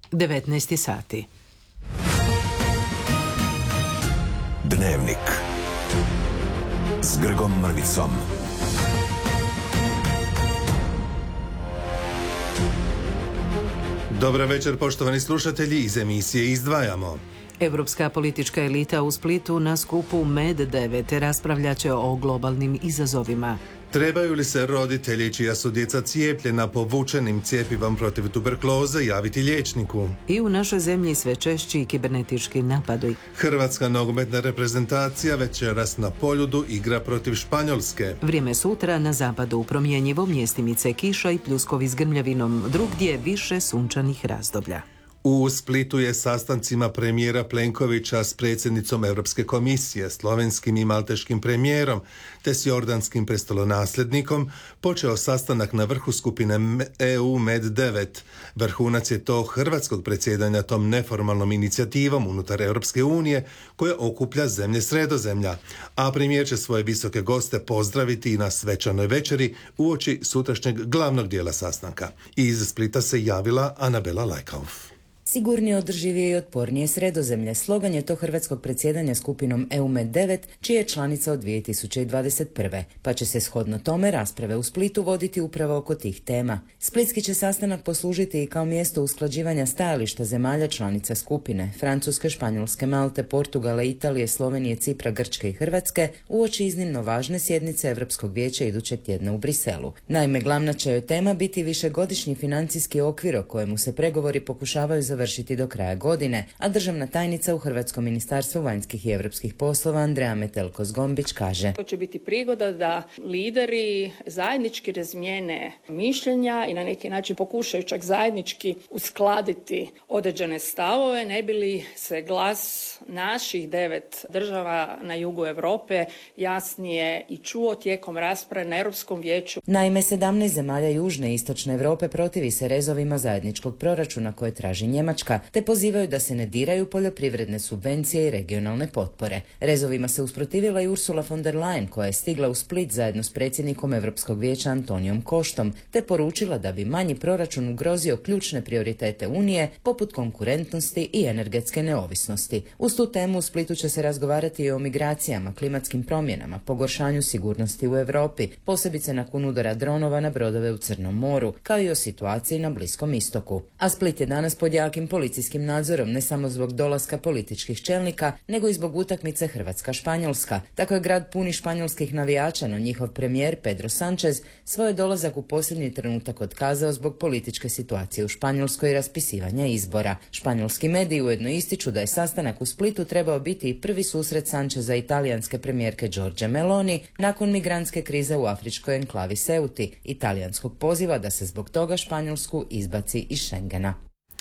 19 sati. Dnevnik s Grgom Mrvicom. Dobar večer, poštovani slušatelji, iz emisije Izdvajamo. Europska politička elita u Splitu na skupu MED9 raspravljat će o globalnim izazovima. Trebaju li se roditelji čija su djeca cijepljena povučenim cjepivom protiv tuberkuloze javiti liječniku? I u našoj zemlji sve češći kibernetički napadi. Hrvatska nogometna reprezentacija večeras na Poljudu igra protiv Španjolske. Vrijeme sutra na zapadu promjenjivo, mjestimice kiša i pljuskovi s grmljavinom, drugdje više sunčanih razdoblja. U Splitu je sastancima premijera Plenkovića s predsjednicom Europske komisije, slovenskim i malteškim premijerom te s jordanskim prestolonasljednikom počeo sastanak na vrhu skupine EU MED9. Vrhunac je to hrvatskog predsjedanja tom neformalnom inicijativom unutar Europske unije koja okuplja zemlje Sredozemlja, a premijer će svoje visoke goste pozdraviti i na svečanoj večeri uoči sutrašnjeg glavnog dijela sastanka. Iz Splita se javila Anabela Lajkauf. Sigurnije, održivije i otpornije Sredozemlje. Slogan je to hrvatskog predsjedanja skupinom EU MED9, čija je članica od 2021. Pa će se shodno tome rasprave u Splitu voditi upravo oko tih tema. Splitski će sastanak poslužiti i kao mjesto usklađivanja stajališta zemalja članica skupine Francuske, Španjolske, Malte, Portugala, Italije, Slovenije, Cipra, Grčke i Hrvatske uoči iznimno važne sjednice Europskog vijeća idućeg tjedna u Briselu. Naime, glavna će joj tema biti višegodišnji financijski okvir o kojemu se pregovori pokušavaju završiti do kraja godine, a državna tajnica u Hrvatskom ministarstvu vanjskih i europskih poslova Andreja Metelko-Zgombić kaže: To će biti prigoda da lideri zajednički razmijene mišljenja i na neki način pokušaju čak zajednički uskladiti određene stavove, ne bi li se glas naših 9 država na jugu Europe jasnije i čuo tijekom rasprave na Europskom vijeću. Naime, 17 zemalja južne i istočne Europe protivi se rezovima zajedničkog proračuna koje traži Njemačka, te pozivaju da se ne diraju poljoprivredne subvencije i regionalne potpore. Rezovima se usprotivila i Ursula von der Leyen, koja je stigla u Split zajedno s predsjednikom Europskog vijeća Antonijom Koštom, te poručila da bi manji proračun ugrozio ključne prioritete Unije, poput konkurentnosti i energetske neovisnosti. Uz tu temu u Splitu će se razgovarati i o migracijama, klimatskim promjenama, pogoršanju sigurnosti u Europi, posebice nakon udara dronova na brodove u Crnom moru, kao i o situaciji na Bliskom istoku. A Split je danas pod jakim policijskim nadzorom, ne samo zbog dolaska političkih čelnika, nego i zbog utakmice Hrvatska-Španjolska. Tako je grad puni španjolskih navijača, no njihov premijer Pedro Sanchez svoj dolazak u posljednji trenutak otkazao zbog političke situacije u Španjolskoj i raspisivanja izbora. Španjolski mediji ujedno ističu da je sastanak u Splitu trebao biti i prvi susret Sancheza i talijanske premijerke Giorgia Meloni nakon migrantske krize u afričkoj enklavi Ceuti i talijanskog poziva da se zbog toga Španjolsku izbaci iz Schengena.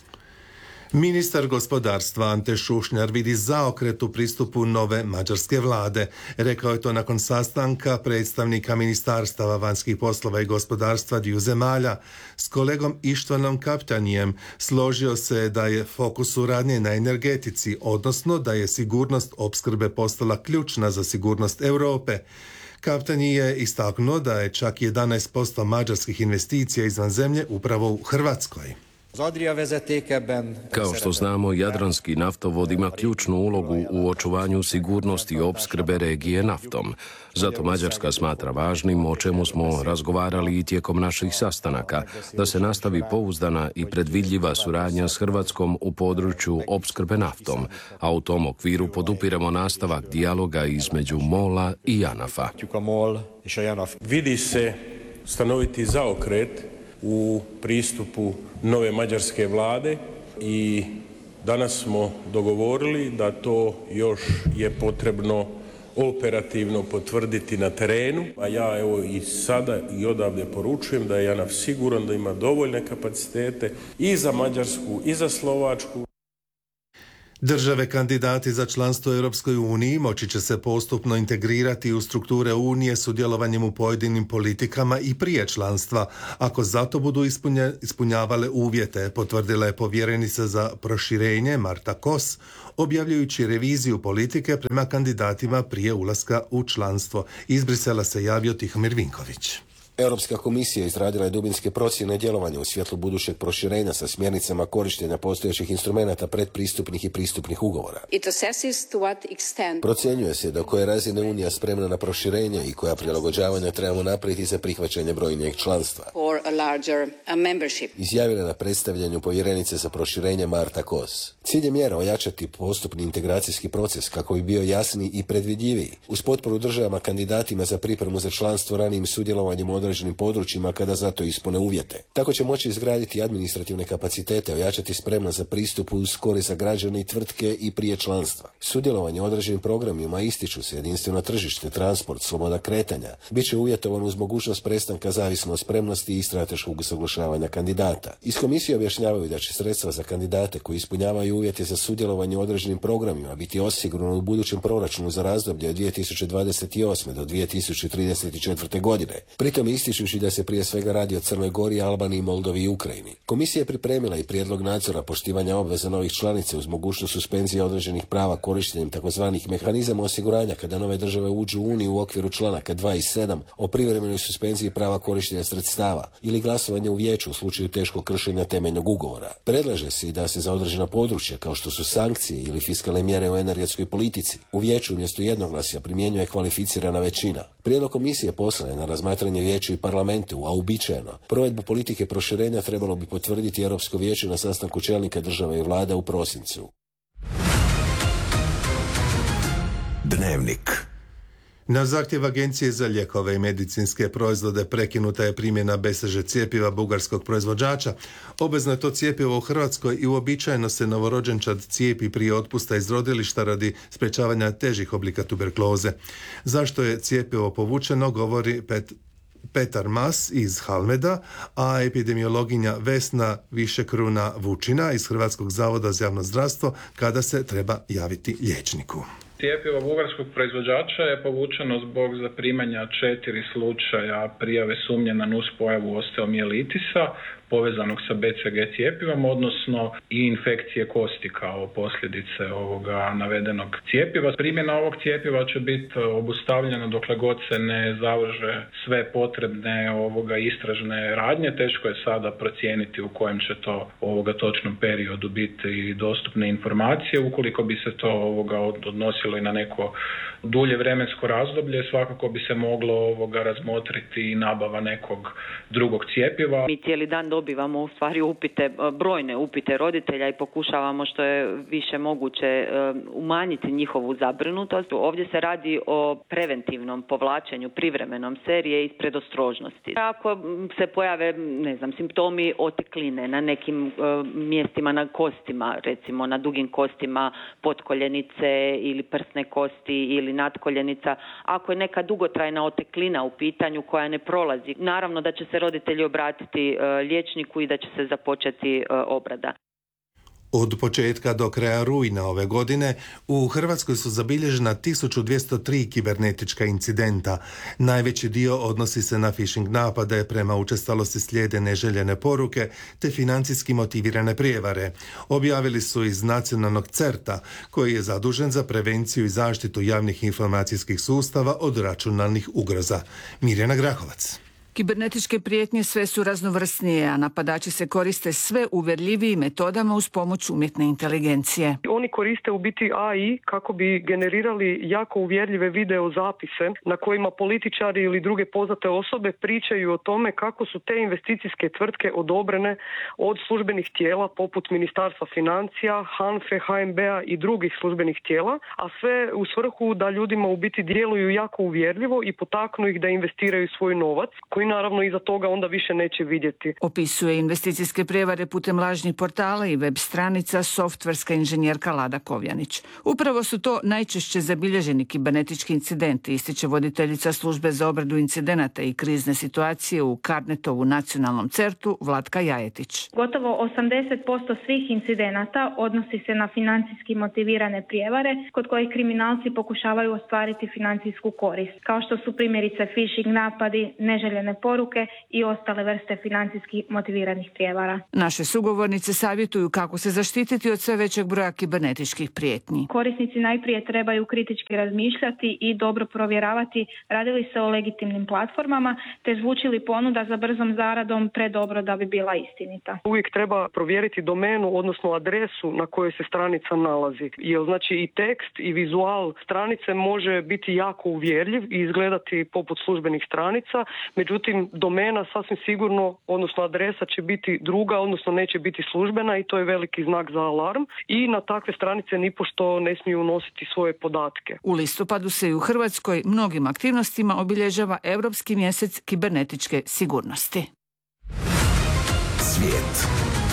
Ministar gospodarstva Ante Šušnjar vidi zaokret u pristupu nove mađarske vlade. Rekao je to nakon sastanka predstavnika ministarstava vanjskih poslova i gospodarstva dviju zemalja. S kolegom Ištvanom Kaptanijem složio se da je fokus suradnje na energetici, odnosno da je sigurnost opskrbe postala ključna za sigurnost Europe. Kaptani je istaknuo da je čak 11% mađarskih investicija izvan zemlje upravo u Hrvatskoj. Kao što znamo, Jadranski naftovod ima ključnu ulogu u očuvanju sigurnosti opskrbe regije naftom. Zato Mađarska smatra važnim, o čemu smo razgovarali i tijekom naših sastanaka, da se nastavi pouzdana i predvidljiva suradnja s Hrvatskom u području opskrbe naftom, a u tom okviru podupiramo nastavak dijaloga između MOL-a i JANAF-a. Vidi se stanoviti zaokret u pristupu nove mađarske vlade i danas smo dogovorili da to još je potrebno operativno potvrditi na terenu, a ja evo i sada i odavde poručujem da je JANAF siguran da ima dovoljne kapacitete i za Mađarsku i za Slovačku. Države kandidati za članstvo u Europskoj uniji moći će se postupno integrirati u strukture Unije sudjelovanjem u pojedinim politikama i prije članstva, ako zato budu ispunjavale uvjete, potvrdila je povjerenica za proširenje Marta Kos, objavljujući reviziju politike prema kandidatima prije ulaska u članstvo. Iz Brisela se javio Tihomir Vinković. Europska komisija izradila je dubinske procjene djelovanja u svjetlu budućeg proširenja sa smjernicama korištenja postojećih instrumenata predpristupnih i pristupnih ugovora. Procjenjuje se do koje razine Unija spremna na proširenje i koja prilagođavanja trebamo napraviti za prihvaćanje brojnijeg članstva. Izjavila na predstavljanju povjerenice za proširenje Marta Kos. Cilj je mjera ojačati postupni integracijski proces kako bi bio jasniji i predvidljiviji, uz potporu državama kandidatima za pripremu za članstvo ranijim sudjelovanjem u određenim područjima kada za to ispune uvjete. Tako će moći izgraditi administrativne kapacitete, ojačati spremnost za pristup uz korist za građane i tvrtke i prije članstva. Sudjelovanje u određenim programima ističu se jedinstveno tržište, transport, sloboda kretanja, bit će uvjetovan uz mogućnost prestanka zavisno od spremnosti i strateškog usaglašavanja kandidata. Iz komisije objašnjavaju da će sredstva za kandidate koji ispunjavaju uvjete za sudjelovanje u određenim programima biti osigurano u budućem proračunu za razdoblje od 2028. do 2034. godine. Pritom ističući da se prije svega radi o Crnoj Gori, Albaniji, Moldovi i Ukrajini. Komisija je pripremila i prijedlog nadzora poštivanja obveza novih članica uz mogućnost suspenzije određenih prava korištenjem tzv. mehanizama osiguranja kada nove države uđu u Uniju u okviru članaka 2 i 7 o privremenoj suspenziji prava korištenja sredstava ili glasovanje u vijeću u slučaju teškog kršenja temeljnog ugovora. Predlaže se i da se za određena područja kao što su sankcije ili fiskalne mjere u energetskoj politici u vijeću umjesto jednoglasja primjenjuje kvalificirana većina. Prijedlog komisije poslan je na razmatranje vijeću i parlamentu, a uobičajeno provedbu politike proširenja trebalo bi potvrditi Europsko vijeće na sastanku čelnika države i vlada u prosincu. Dnevnik. Na zahtjev Agencije za lijekove i medicinske proizvode prekinuta je primjena BCG cjepiva bugarskog proizvođača. Obvezno je to cjepivo u Hrvatskoj i uobičajeno se novorođenčad cijepi prije otpusta iz rodilišta radi sprečavanja težih oblika tuberkuloze. Zašto je cjepivo povučeno, govori Petar Mas iz Halmeda, a epidemiologinja Vesna Višekruna Vučina iz Hrvatskog zavoda za javno zdravstvo kada se treba javiti liječniku. Cjepivo bugarskog proizvođača je povučeno zbog zaprimanja 4 slučaja prijave sumnje na nuspojavu osteomijelitisa povezanog sa BCG cjepivom, odnosno i infekcije kosti kao posljedice ovoga navedenog cjepiva. Primjena ovog cjepiva će biti obustavljena dokle god se ne završe sve potrebne istražne radnje. Teško je sada procijeniti u kojem će to točnom periodu biti dostupne informacije. Ukoliko bi se to odnosilo i na neko dulje vremensko razdoblje, svakako bi se moglo razmotriti i nabava nekog drugog cjepiva. Mi cijeli dan dobivamo u stvari brojne upite roditelja i pokušavamo što je više moguće umanjiti njihovu zabrinutost. Ovdje se radi o preventivnom povlačenju privremenom serije iz predostrožnosti. Ako se pojave, simptomi otekline na nekim mjestima na kostima, recimo na dugim kostima potkoljenice ili prsne kosti ili natkoljenica, ako je neka dugotrajna oteklina u pitanju koja ne prolazi, naravno da će se roditelji obratiti liječniku i da će se započeti obrada. Od početka do kraja rujna ove godine u Hrvatskoj su zabilježena 1203 kibernetička incidenta. Najveći dio odnosi se na phishing napade, prema učestalosti slijede neželjene poruke te financijski motivirane prijevare. Objavili su iz Nacionalnog CERT-a, koji je zadužen za prevenciju i zaštitu javnih informacijskih sustava od računalnih ugroza. Mirjana Grahovac. Kibernetičke prijetnje sve su raznovrsnije, a napadači se koriste sve uvjerljivijim metodama uz pomoć umjetne inteligencije. Oni koriste u biti AI kako bi generirali jako uvjerljive video zapise na kojima političari ili druge poznate osobe pričaju o tome kako su te investicijske tvrtke odobrene od službenih tijela poput Ministarstva financija, HANFE, HNB-a i drugih službenih tijela, a sve u svrhu da ljudima u biti djeluju jako uvjerljivo i potaknu ih da investiraju svoj novac, koji naravno iza toga onda više neće vidjeti. Opisuje investicijske prijevare putem lažnih portala i web stranica softverska inženjerka Lada Kovjanić. Upravo su to najčešće zabilježeni kibernetički incidenti, ističe voditeljica službe za obradu incidenata i krizne situacije u Carnetovu nacionalnom CERT-u Vlatka Jajetić. Gotovo 80% svih incidenata odnosi se na financijski motivirane prijevare kod kojih kriminalci pokušavaju ostvariti financijsku korist, kao što su primjerice phishing napadi, neželjene poruke i ostale vrste financijski motiviranih prijevara. Naše sugovornice savjetuju kako se zaštititi od sve većeg broja kibernetičkih prijetnji. Korisnici najprije trebaju kritički razmišljati i dobro provjeravati radi li se o legitimnim platformama, te zvuči li ponuda za brzom zaradom predobro da bi bila istinita. Uvijek treba provjeriti domenu, odnosno adresu na kojoj se stranica nalazi. Jer znači i tekst i vizual stranice može biti jako uvjerljiv i izgledati poput službenih stranica, međutim domena sasvim sigurno, odnosno adresa će biti druga, odnosno neće biti službena i to je veliki znak za alarm i na takve stranice nipošto ne smiju unositi svoje podatke. U listopadu se i u Hrvatskoj mnogim aktivnostima obilježava Europski mjesec kibernetičke sigurnosti. Svijet.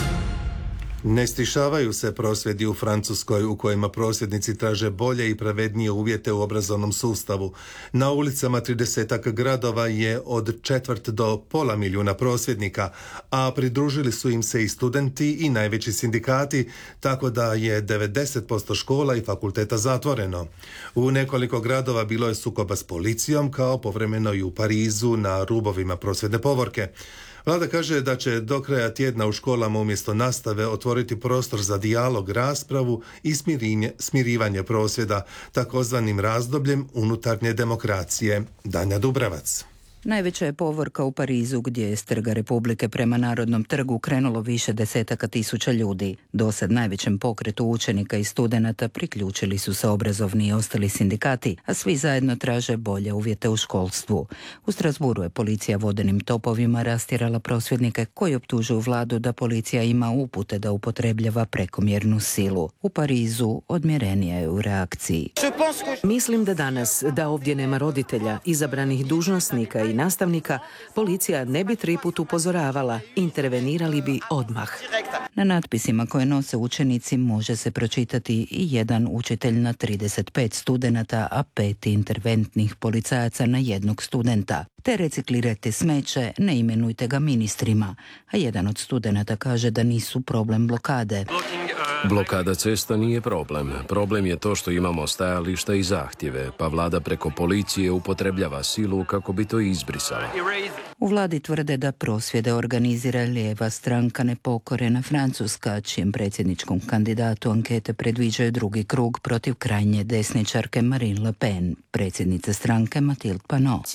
Ne stišavaju se prosvjedi u Francuskoj u kojima prosvjednici traže bolje i pravednije uvjete u obrazovnom sustavu. Na ulicama 30 gradova je od 1/4 do 500.000 prosvjednika, a pridružili su im se i studenti i najveći sindikati, tako da je 90% škola i fakulteta zatvoreno. U nekoliko gradova bilo je sukoba s policijom, kao povremeno i u Parizu na rubovima prosvjedne povorke. Vlada kaže da će do kraja tjedna u školama umjesto nastave otvoriti prostor za dijalog, raspravu i smirivanje prosvjeda, takozvanim razdobljem unutarnje demokracije. Danja Dubravac. Najveća je povorka u Parizu gdje je s Trga Republike prema Narodnom trgu krenulo više desetaka tisuća ljudi. Dosad najvećem pokretu učenika i studenata priključili su se obrazovni i ostali sindikati, a svi zajedno traže bolje uvjete u školstvu. U Strasburu je policija vodenim topovima rastjerala prosvjednike koji optužuju vladu da policija ima upute da upotrebljava prekomjernu silu. U Parizu odmjerenija je u reakciji. Mislim da danas, da ovdje nema roditelja, izabranih dužnosnika i nastavnika, policija ne bi 3 put upozoravala, intervenirali bi odmah. Na natpisima koje nose učenici može se pročitati i jedan učitelj na 35 studenata, a 5 interventnih policajaca na 1 studenta. Te reciklirajte smeće, ne imenujte ga ministrima. A jedan od studenata kaže da nisu problem blokade. Blokada cesta nije problem. Problem je to što imamo stajališta i zahtjeve, pa vlada preko policije upotrebljava silu kako bi to izbrisala. U vladi tvrde da prosvjede organizira lijeva stranka Nepokorena Francuska, čijem predsjedničkom kandidatu ankete predviđaju drugi krug protiv krajnje desničarke Marine Le Pen, predsjednice stranke Mathilde Panot.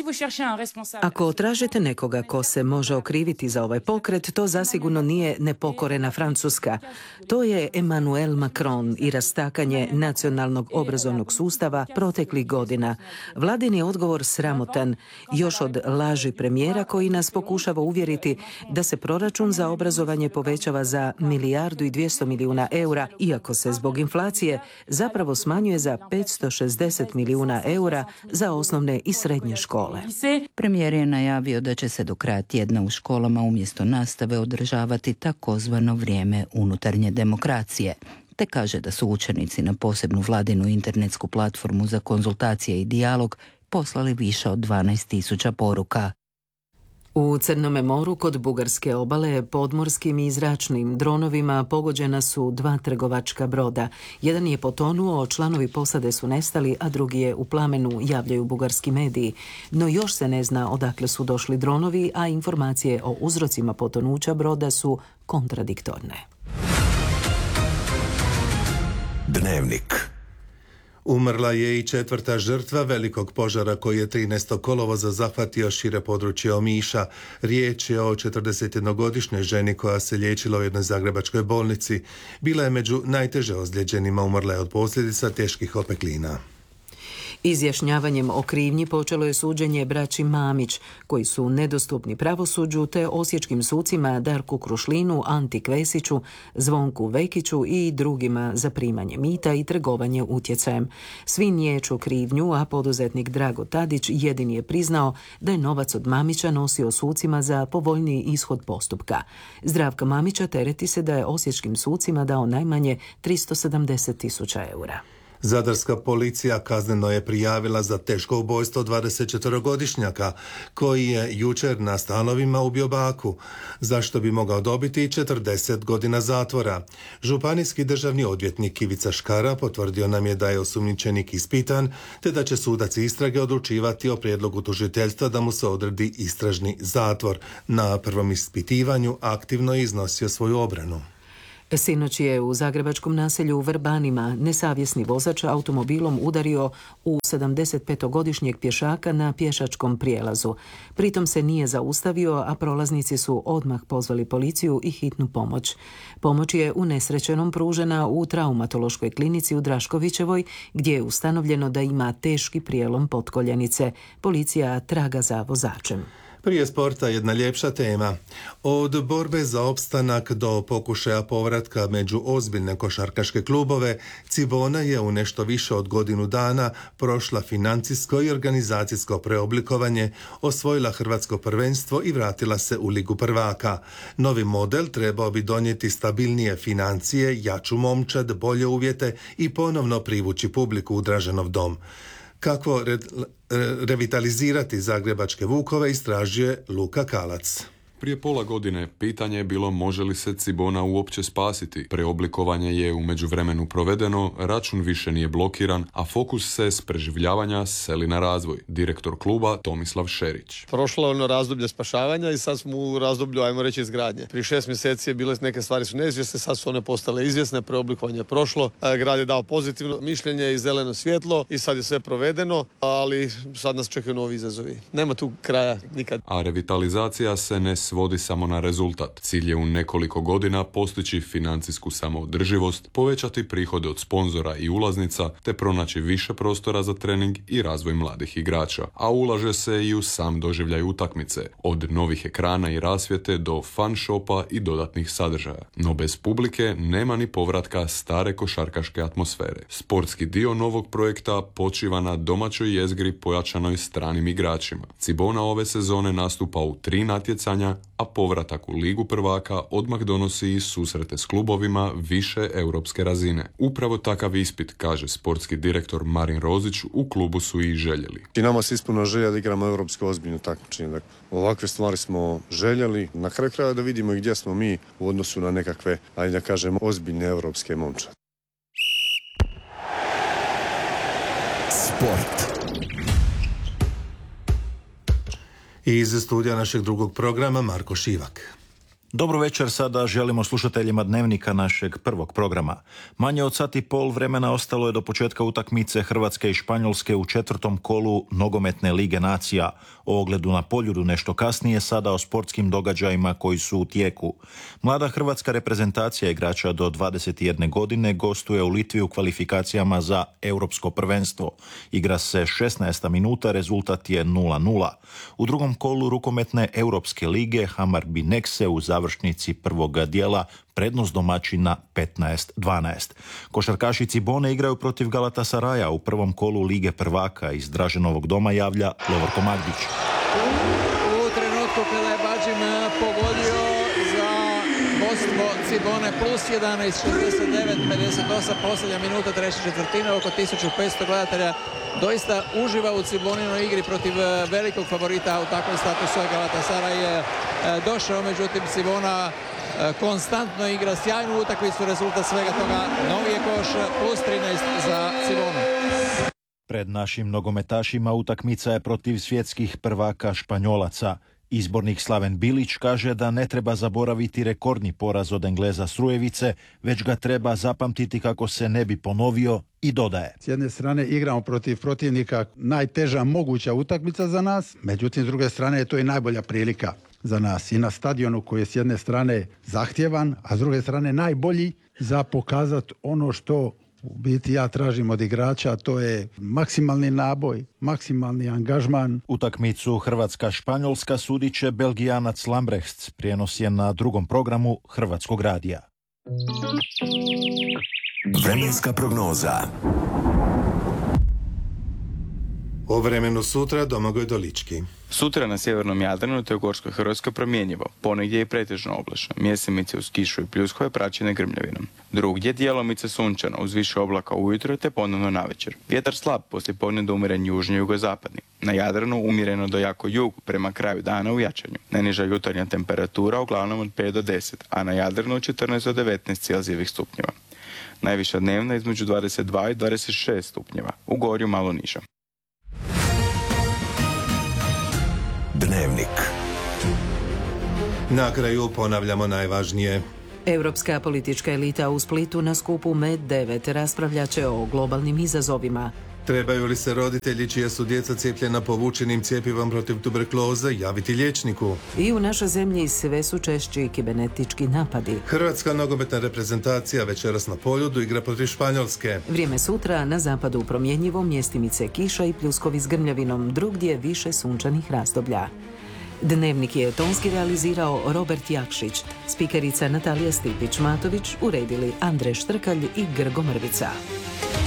Ako tražite nekoga ko se može okriviti za ovaj pokret, to zasigurno nije Nepokorena Francuska. To je Emmanuel Macron i rastakanje nacionalnog obrazovnog sustava proteklih godina. Vladin je odgovor sramotan, još od laži premijera koji nas pokušava uvjeriti da se proračun za obrazovanje povećava za 1,2 milijarde eura, iako se zbog inflacije zapravo smanjuje za 560 milijuna eura za osnovne i srednje škole. Premijer je najavio da će se do kraja tjedna u školama umjesto nastave održavati takozvano vrijeme unutarnje demokracije, te kaže da su učenici na posebnu vladinu internetsku platformu za konzultacije i dijalog poslali više od 12.000 poruka. U Crnome moru kod bugarske obale podmorskim i zračnim dronovima pogođena su 2 trgovačka broda. Jedan je potonuo, članovi posade su nestali, a drugi je u plamenu, javljaju bugarski mediji. No još se ne zna odakle su došli dronovi, a informacije o uzrocima potonuća broda su kontradiktorne. Dnevnik. Umrla je i 4. žrtva velikog požara koji je 13. kolovoza zahvatio šire područje Omiša. Riječ je o 41-godišnjoj ženi koja se liječila u jednoj zagrebačkoj bolnici. Bila je među najteže ozlijeđenima, umrla je od posljedica teških opeklina. Izjašnjavanjem o krivnji počelo je suđenje braći Mamić, koji su nedostupni pravosuđu, te osječkim sucima Darku Krušlinu, Anti Kvesiću, Zvonku Vekiću i drugima za primanje mita i trgovanje utjecajem. Svi niječu krivnju, a poduzetnik Drago Tadić jedini je priznao da je novac od Mamića nosio sucima za povoljniji ishod postupka. Zdravka Mamića tereti se da je osječkim sucima dao najmanje 370.000 eura. Zadarska policija kazneno je prijavila za teško ubojstvo 24-godišnjaka koji je jučer na Stanovima ubio baku, zašto bi mogao dobiti 40 godina zatvora. Županijski državni odvjetnik Ivica Škara potvrdio nam je da je osumnjičenik ispitan, te da će sudac istrage odlučivati o prijedlogu tužiteljstva da mu se odredi istražni zatvor. Na prvom ispitivanju aktivno je iznosio svoju obranu. Sinoć je u zagrebačkom naselju u Vrbanima nesavjesni vozač automobilom udario u 75-godišnjeg pješaka na pješačkom prijelazu. Pritom se nije zaustavio, a prolaznici su odmah pozvali policiju i hitnu pomoć. Pomoć je unesrećenom pružena u traumatološkoj klinici u Draškovićevoj, gdje je ustanovljeno da ima teški prijelom potkoljenice. Policija traga za vozačem. Prije sporta jedna ljepša tema. Od borbe za opstanak do pokušaja povratka među ozbiljne košarkaške klubove, Cibona je u nešto više od godinu dana prošla financijsko i organizacijsko preoblikovanje, osvojila hrvatsko prvenstvo i vratila se u Ligu prvaka. Novi model trebao bi donijeti stabilnije financije, jaču momčad, bolje uvjete i ponovno privući publiku u Draženov dom. Kako revitalizirati zagrebačke Vukove istražuje Luka Kalac. Prije pola godine pitanje je bilo može li se Cibona uopće spasiti. Preoblikovanje je u međuvremenu provedeno, račun više nije blokiran, a fokus se s preživljavanja seli na razvoj. Direktor kluba Tomislav Šerić. Prošlo je ono razdoblje spašavanja i sad smo u razdoblju, ajmo reći, izgradnje. Prije 6 mjeseci je bile neke stvari su neizvjesne, sad su one postale izvjesne, preoblikovanje je prošlo. Grad je dao pozitivno mišljenje i zeleno svjetlo i sad je sve provedeno, ali sad nas čekaju novi izazovi. Nema tu kraja nikad. A revitalizacija se ne svodi samo na rezultat. Cilj je u nekoliko godina postići financijsku samoodrživost, povećati prihode od sponzora i ulaznica, te pronaći više prostora za trening i razvoj mladih igrača. A ulaže se i u sam doživljaj utakmice, od novih ekrana i rasvjete do fan shopa i dodatnih sadržaja. No bez publike nema ni povratka stare košarkaške atmosfere. Sportski dio novog projekta počiva na domaćoj jezgri pojačanoj stranim igračima. Cibona ove sezone nastupa u 3 natjecanja, a povratak u Ligu prvaka odmah donosi i susrete s klubovima više europske razine. Upravo takav ispit, kaže sportski direktor Marin Rozić, u klubu su i željeli. I nama se ispuno želja da igramo europsko ozbiljno takmičenje. Dakle, ovakve stvari smo željeli. Na kraju kraja da vidimo i gdje smo mi u odnosu na nekakve, ajde da kažemo, ozbiljne europske momčade. Sport. Iz studija našeg drugog programa Marko Šivak. Dobro večer, sada želimo slušateljima Dnevnika našeg prvog programa. Manje od sat i pol vremena ostalo je do početka utakmice Hrvatske i Španjolske u 4. kolu Nogometne lige nacija. O ogledu na Poljudu nešto kasnije, sada o sportskim događajima koji su u tijeku. Mlada hrvatska reprezentacija igrača do 21 godine gostuje u Litvi u kvalifikacijama za europsko prvenstvo. Igra se 16. minuta, rezultat je 0:0. U drugom kolu rukometne Europske lige Hammarby Nexe u završnici prvoga dijela prednost domaćina 15-12. Košarkaši Cibone igraju protiv Galatasaraja u prvom kolu Lige prvaka. Iz Draženovog doma javlja Lovorko Magdić. U trenutku kada je Badžim pogodio za vodstvo Cibone plus 11, 69-58, posljednja minuta treće četvrtine, oko 1500 gledatelja doista uživa u Ciboninoj igri protiv velikog favorita u takvom statusu. Galatasaray je došao, međutim Cibona konstantno igra sjajnu utakmicu, rezultat svega toga novi je koš plus 13 za Cibonu. Pred našim nogometašima utakmica je protiv svjetskih prvaka Španjolaca. Izbornik Slaven Bilić kaže da ne treba zaboraviti rekordni poraz od Engleza Strujevice, već ga treba zapamtiti kako se ne bi ponovio i dodaje. S jedne strane igramo protiv protivnika, najteža moguća utakmica za nas, međutim s druge strane je to i najbolja prilika za nas. I na stadionu koji je s jedne strane zahtjevan, a s druge strane najbolji za pokazati ono što u biti ja tražim od igrača, to je maksimalni naboj, maksimalni angažman. Utakmicu Hrvatska-Španjolska sudit će Belgijanac Lambrechts, prijenos je na drugom programu Hrvatskog radija. Vremenska prognoza. O vremenu sutra Domagoj Dolički. Sutra na sjevernom Jadranu te u Gorskoj Hrvatskoj promjenjivo, ponegdje je pretežno oblačno, mjesimice uz kišu i pljuskove praćene grmljavinom. Drugdje djelomice sunčano uz više oblaka ujutro te ponovno navečer. Vjetar slab, poslijepodne do umjeren južni jugozapadni. Na Jadranu umjereno do jako jug, prema kraju dana u jačanju. Najniža jutarnja temperatura uglavnom od 5 do 10, a na Jadranu od 14 do 19 Celzijevih stupnjeva. Najviša dnevna između 22 i 26 stupnjeva, u Gorju malo niža. Dnevnik. Na kraju ponavljamo najvažnije. Europska politička elita u Splitu na skupu MED9 raspravljat će o globalnim izazovima. Trebaju li se roditelji čija su djeca cijepljena povučenim cjepivom protiv tuberkuloze javiti liječniku? I u našoj zemlji sve su češći kibernetički napadi. Hrvatska nogometna reprezentacija večeras na Poljudu igra protiv Španjolske. Vrijeme sutra na zapadu promjenjivo, mjestimice kiša i pljuskovi s grmljavinom, drugdje više sunčanih razdoblja. Dnevnik je tonski realizirao Robert Jakšić, spikerica Natalija Stipić-Matović, uredili Andrej Štrkalj i Grgo Mrvica.